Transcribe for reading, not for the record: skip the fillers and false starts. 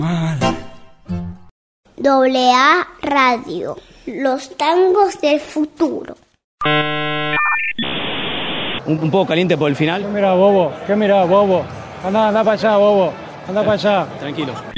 AA Radio, los tangos del futuro. Un poco caliente por el final. ¿Qué mirá, bobo? Anda para allá, bobo. Anda para allá. Tranquilo.